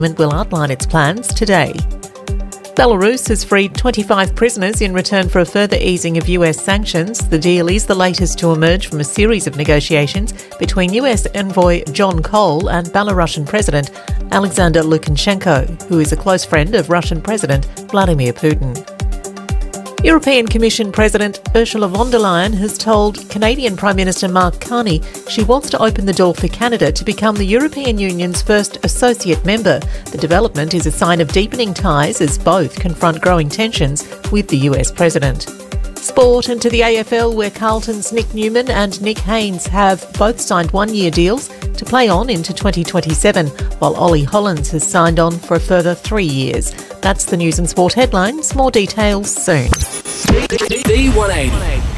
will outline its plans today. Belarus has freed 25 prisoners in return for a further easing of US sanctions. The deal is the latest to emerge from a series of negotiations between US envoy John Cole and Belarusian President Alexander Lukashenko, who is a close friend of Russian President Vladimir Putin. European Commission President Ursula von der Leyen has told Canadian Prime Minister Mark Carney she wants to open the door for Canada to become the European Union's first associate member. The development is a sign of deepening ties as both confront growing tensions with the US President. Sport and to the AFL, where Carlton's Nick Newman and Nick Haynes have both signed one-year deals to play on into 2027, while Ollie Hollins has signed on for a further 3 years. That's the news and sport headlines. More details soon. B180.